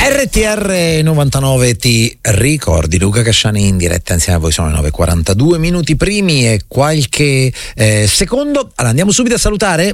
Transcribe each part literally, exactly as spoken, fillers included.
R T R novantanove ti ricordi, Luca Casciani in diretta insieme a voi, sono le nove e quarantadue minuti primi e qualche eh, secondo. Allora andiamo subito a salutare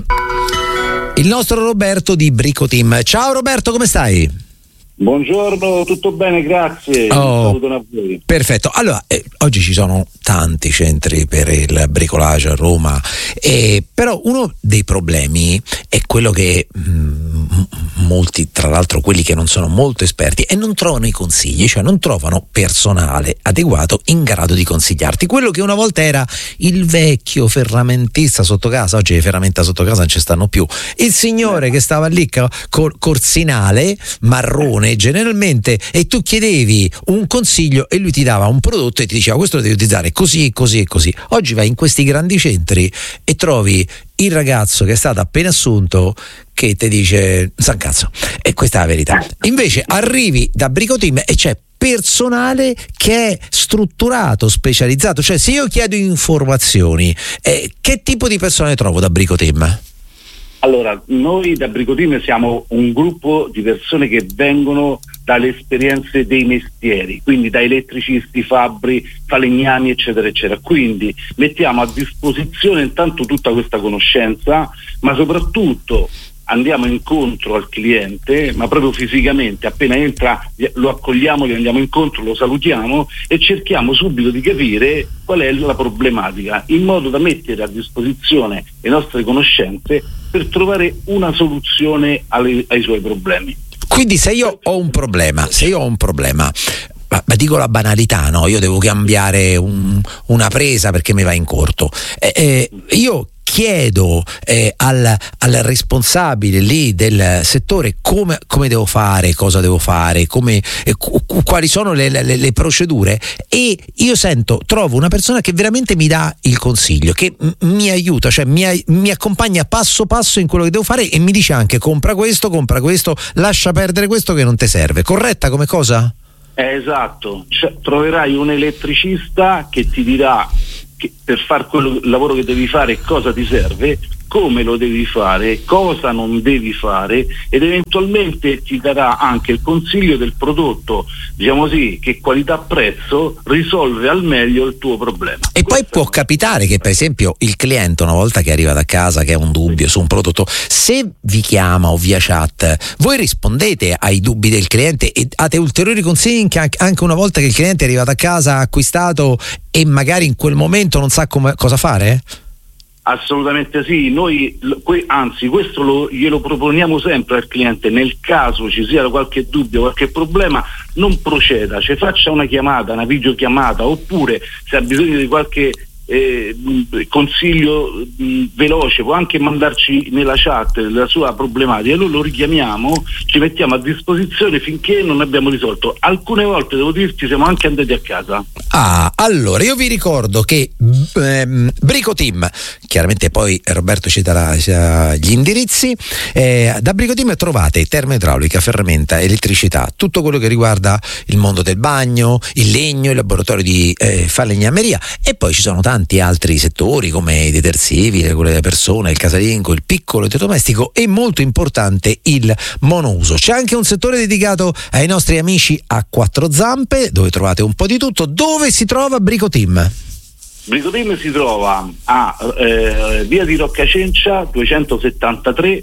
il nostro Roberto di Brico Team. Ciao Roberto, come stai? Buongiorno, tutto bene, grazie. Oh, un saluto a voi. Perfetto. Allora, eh, oggi ci sono tanti centri per il bricolage a Roma, eh, però uno dei problemi è quello che mh, molti, tra l'altro quelli che non sono molto esperti, e non trovano i consigli, cioè non trovano personale adeguato in grado di consigliarti. Quello che una volta era il vecchio ferramentista sotto casa, oggi le ferramenta sotto casa non ci stanno più. Il signore che stava lì col corsinale marrone generalmente, e tu chiedevi un consiglio e lui ti dava un prodotto e ti diceva questo lo devi utilizzare così, così e così. Oggi vai in questi grandi centri e trovi il ragazzo che è stato appena assunto che ti dice san cazzo, e questa è la verità. Invece arrivi da Brico Team e c'è personale che è strutturato, specializzato. Cioè, se io chiedo informazioni, eh, che tipo di persone trovo da Brico Team? Allora, noi da Brico Team siamo un gruppo di persone che vengono dalle esperienze dei mestieri, quindi da elettricisti, fabbri, falegnami, eccetera, eccetera. Quindi mettiamo a disposizione intanto tutta questa conoscenza, ma soprattutto andiamo incontro al cliente, ma proprio fisicamente, appena entra lo accogliamo, gli andiamo incontro, lo salutiamo e cerchiamo subito di capire qual è la problematica, in modo da mettere a disposizione le nostre conoscenze per trovare una soluzione alle, ai suoi problemi. Quindi se io ho un problema, se io ho un problema, ma, ma dico la banalità, no? Io devo cambiare un, una presa perché mi va in corto. Eh, eh, io chiedo eh, al, al responsabile lì del settore come, come devo fare, cosa devo fare, come, eh, cu, quali sono le, le, le procedure, e io sento, trovo una persona che veramente mi dà il consiglio, che m- mi aiuta, cioè mi, mi accompagna passo passo in quello che devo fare e mi dice anche compra questo, compra questo, lascia perdere questo che non ti serve. Corretta come cosa? Eh, esatto, cioè, troverai un elettricista che ti dirà che per fare quello, il lavoro che devi fare, cosa ti serve, come lo devi fare, cosa non devi fare, ed eventualmente ti darà anche il consiglio del prodotto, diciamo così, che qualità-prezzo risolve al meglio il tuo problema. E poi può capitare che per esempio il cliente, una volta che arriva da casa, che ha un dubbio su un prodotto, se vi chiama o via chat, voi rispondete ai dubbi del cliente e date ulteriori consigli anche una volta che il cliente è arrivato a casa, ha acquistato e magari in quel momento non sa come, cosa fare? Assolutamente sì, noi anzi questo lo, glielo proponiamo sempre al cliente: nel caso ci sia qualche dubbio, qualche problema, non proceda, ci faccia una chiamata, una videochiamata, oppure se ha bisogno di qualche eh, consiglio mh, veloce può anche mandarci nella chat la sua problematica, noi lo richiamiamo, ci mettiamo a disposizione finché non abbiamo risolto. Alcune volte, devo dirti, siamo anche andati a casa. Ah, allora io vi ricordo che ehm, Brico Team, chiaramente poi Roberto ci darà gli indirizzi, eh, da Brico Team trovate termoidraulica, ferramenta, elettricità, tutto quello che riguarda il mondo del bagno, il legno, il laboratorio di eh, falegnameria, e poi ci sono tanti altri settori come i detersivi, le cure della persona, il casalingo, il piccolo elettrodomestico e molto importante il monouso. C'è anche un settore dedicato ai nostri amici a quattro zampe, dove trovate un po' di tutto. Dove si trova Brico Team? Brico Team si trova a eh, via di Roccacencia duecentosettantatré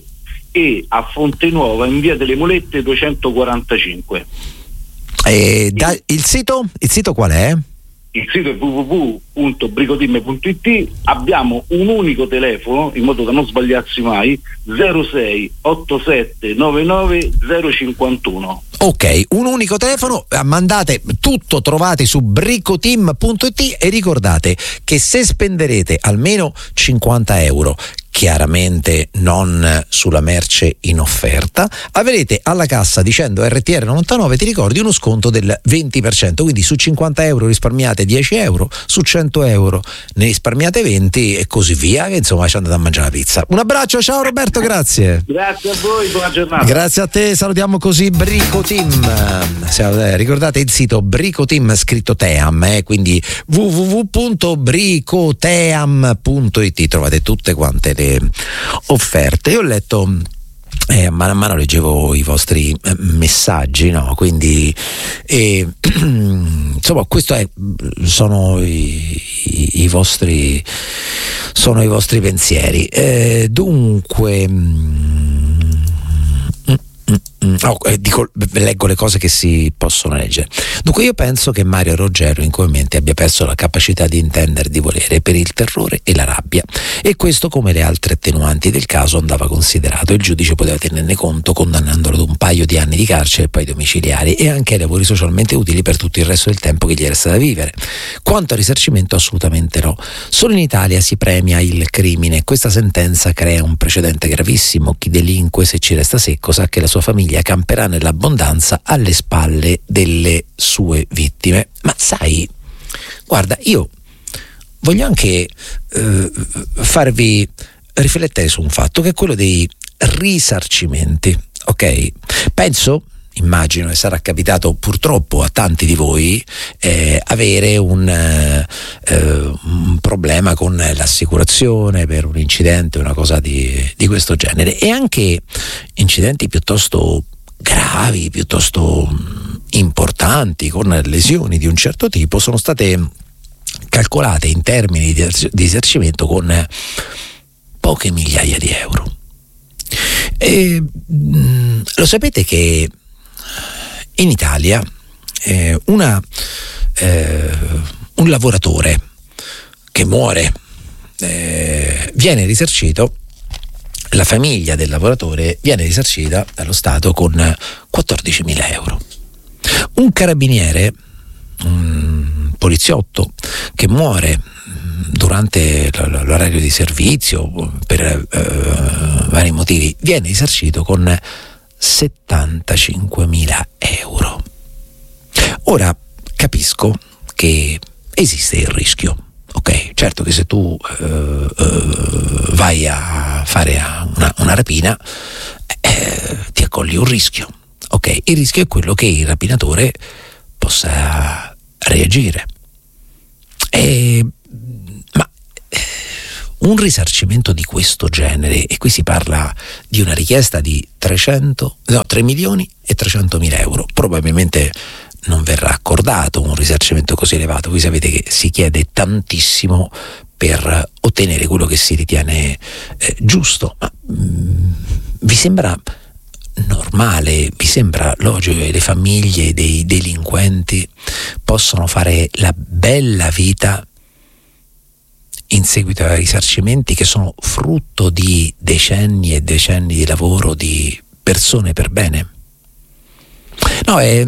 e a Fontenuova in via delle Molette duecentoquarantacinque. E da, il sito? Il sito qual è? Il sito è w w w punto bricoteam punto i t. Abbiamo un unico telefono, in modo da non sbagliarsi mai: zero sei ottantasette novantanove zero cinquantuno. Ok, un unico telefono, mandate tutto, trovate su bricoteam punto i t, e ricordate che se spenderete almeno cinquanta euro, chiaramente non sulla merce in offerta, avrete alla cassa, dicendo R T R novantanove, ti ricordi, uno sconto del venti per cento, quindi su cinquanta euro risparmiate dieci euro, su cento euro ne risparmiate venti e così via, che insomma ci andate a mangiare la pizza. Un abbraccio, ciao Roberto, grazie. Grazie a voi, buona giornata. Grazie a te, salutiamo così Brico Team. Ricordate il sito Brico Team scritto Team, eh, quindi w w w punto bricoteam punto i t, trovate tutte quante le offerte. Io ho letto Eh, mano a mano leggevo i vostri eh, messaggi, no? Quindi eh, insomma questo è sono i, i, i vostri sono i vostri pensieri. Eh, dunque mm, Oh, eh, dico, leggo le cose che si possono leggere. Dunque io penso che Mario Roggero incomunemente abbia perso la capacità di intendere, di volere per il terrore e la rabbia, e questo, come le altre attenuanti del caso, andava considerato. Il giudice poteva tenerne conto condannandolo ad un paio di anni di carcere e poi domiciliari e anche ai lavori socialmente utili per tutto il resto del tempo che gli resta da vivere. Quanto al risarcimento, assolutamente no. Solo in Italia si premia il crimine. Questa sentenza crea un precedente gravissimo. Chi delinque, se ci resta secco, sa che la sua famiglia camperà nell'abbondanza alle spalle delle sue vittime. Ma sai, guarda, io voglio anche eh, farvi riflettere su un fatto, che è quello dei risarcimenti, ok? Penso, immagino che sarà capitato purtroppo a tanti di voi eh, avere un, eh, un problema con l'assicurazione per un incidente, una cosa di, di questo genere, e anche incidenti piuttosto gravi, piuttosto importanti, con lesioni di un certo tipo, sono state calcolate in termini di, di risarcimento con poche migliaia di euro. E, mh, lo sapete che in Italia eh, una, eh, un lavoratore che muore eh, viene risarcito, la famiglia del lavoratore viene risarcita dallo Stato con quattordicimila euro. Un carabiniere, un poliziotto che muore durante l'orario di servizio per eh, vari motivi viene risarcito con settantacinquemila euro. Ora capisco che esiste il rischio, ok? Certo che se tu uh, uh, vai a fare una, una rapina eh, ti accogli un rischio, ok? Il rischio è quello che il rapinatore possa reagire. E, ma un risarcimento di questo genere, e qui si parla di una richiesta di trecento, no, tre milioni e trecentomila euro, probabilmente non verrà accordato un risarcimento così elevato. Voi sapete che si chiede tantissimo per ottenere quello che si ritiene eh, giusto, ma mh, vi sembra normale, vi sembra logico che le famiglie dei delinquenti possano fare la bella vita in seguito ai risarcimenti che sono frutto di decenni e decenni di lavoro di persone per bene? No, è,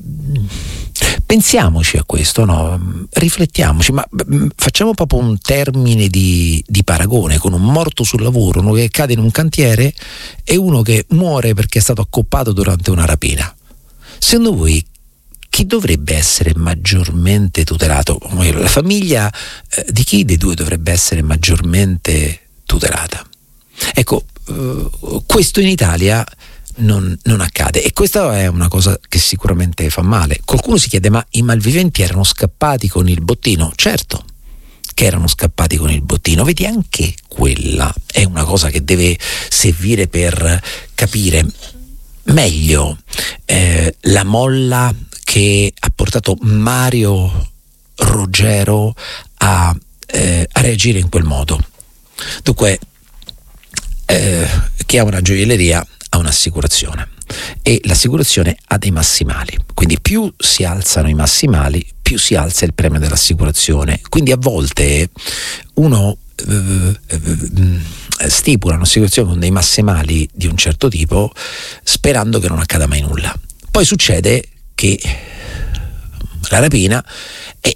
pensiamoci a questo, no? Riflettiamoci, ma facciamo proprio un termine di, di paragone con un morto sul lavoro, uno che cade in un cantiere e uno che muore perché è stato accoppato durante una rapina. Secondo voi chi dovrebbe essere maggiormente tutelato? La famiglia eh, di chi dei due dovrebbe essere maggiormente tutelata? Ecco, eh, questo in Italia non, non accade, e questa è una cosa che sicuramente fa male. Qualcuno si chiede: ma i malviventi erano scappati con il bottino? Certo che erano scappati con il bottino. Vedi, anche quella è una cosa che deve servire per capire meglio eh, la molla che ha portato Mario Roggero a, eh, a reagire in quel modo. Dunque, eh, chi ha una gioielleria ha un'assicurazione, e l'assicurazione ha dei massimali, quindi più si alzano i massimali più si alza il premio dell'assicurazione. Quindi a volte uno eh, eh, stipula un'assicurazione con dei massimali di un certo tipo sperando che non accada mai nulla. Poi succede che la rapina e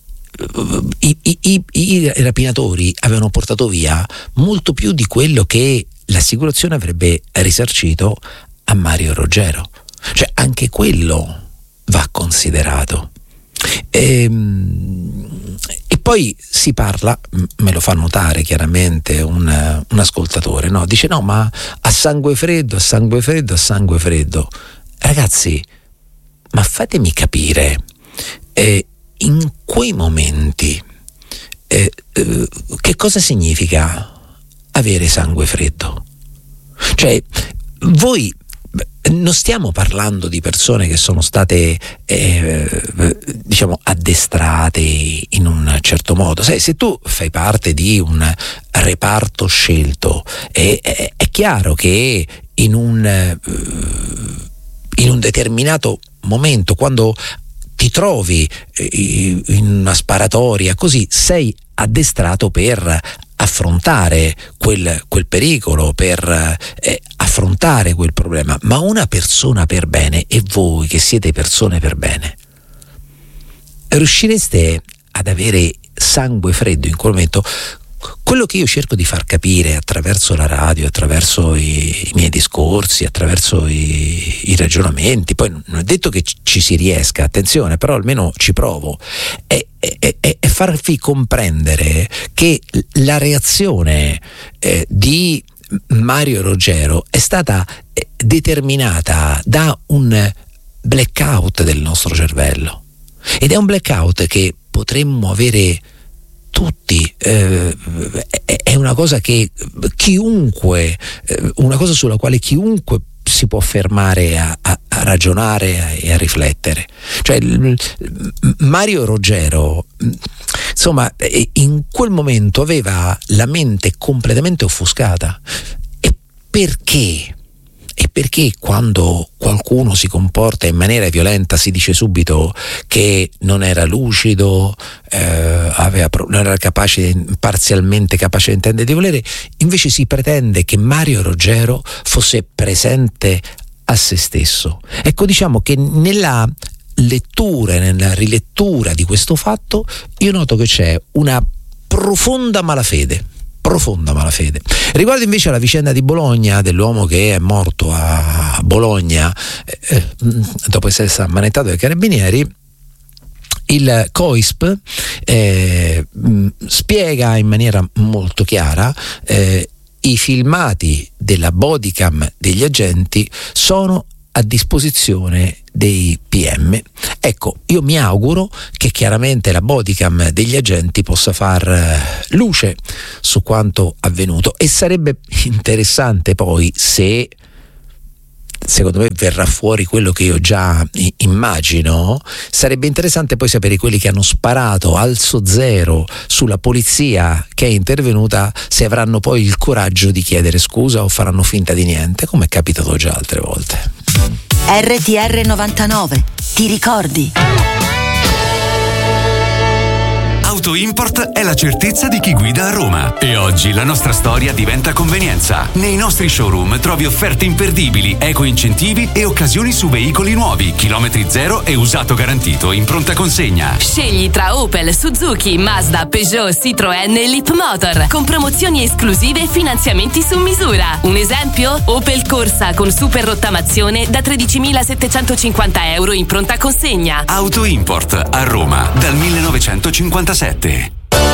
i, i, i, i rapinatori avevano portato via molto più di quello che l'assicurazione avrebbe risarcito a Mario Roggero. Cioè anche quello va considerato. E, e poi si parla, me lo fa notare chiaramente un, un ascoltatore, no? Dice: no, ma a sangue freddo, a sangue freddo, a sangue freddo. Ragazzi, ma fatemi capire, eh, in quei momenti eh, eh, che cosa significa avere sangue freddo? Cioè, voi non stiamo parlando di persone che sono state eh, diciamo addestrate in un certo modo. Sai, se tu fai parte di un reparto scelto, è, è, è chiaro che in un in un determinato momento, quando ti trovi in una sparatoria così, sei addestrato per affrontare quel, quel pericolo, per eh, affrontare quel problema. Ma una persona per bene, e voi che siete persone per bene, riuscireste ad avere sangue freddo in quel momento? Quello che io cerco di far capire attraverso la radio, attraverso i, i miei discorsi, attraverso i, i ragionamenti, poi non è detto che ci si riesca, attenzione, però almeno ci provo, è, è, è, è farvi comprendere che la reazione eh, di Mario Roggero è stata eh, determinata da un blackout del nostro cervello, ed è un blackout che potremmo avere tutti, eh, è una cosa che chiunque, eh, una cosa sulla quale chiunque si può fermare a, a, a ragionare e a riflettere. Cioè Mario Roggero, insomma, in quel momento aveva la mente completamente offuscata. E perché? E perché quando qualcuno si comporta in maniera violenta si dice subito che non era lucido, eh, aveva, non era capace, parzialmente capace di intendere di volere, invece si pretende che Mario Roggero fosse presente a se stesso. Ecco, diciamo che nella lettura e nella rilettura di questo fatto io noto che c'è una profonda malafede. profonda malafede. Riguardo invece alla vicenda di Bologna, dell'uomo che è morto a Bologna eh, dopo essere stato ammanettato dai carabinieri, il COISP eh, spiega in maniera molto chiara eh, i filmati della bodycam degli agenti sono a disposizione dei P M. Ecco, io mi auguro che chiaramente la bodycam degli agenti possa far luce su quanto avvenuto, e sarebbe interessante poi se, secondo me verrà fuori quello che io già immagino, sarebbe interessante poi sapere quelli che hanno sparato alzo zero sulla polizia che è intervenuta, se avranno poi il coraggio di chiedere scusa o faranno finta di niente, come è capitato già altre volte. R T R novantanove, ti ricordi? Auto Import è la certezza di chi guida a Roma, e oggi la nostra storia diventa convenienza. Nei nostri showroom trovi offerte imperdibili, eco incentivi e occasioni su veicoli nuovi, chilometri zero e usato garantito in pronta consegna. Scegli tra Opel, Suzuki, Mazda, Peugeot, Citroën e Leapmotor, con promozioni esclusive e finanziamenti su misura. Un esempio? Opel Corsa con super rottamazione da tredicimilasettecentocinquanta euro in pronta consegna. Auto Import a Roma dal millenovecentocinquantasette.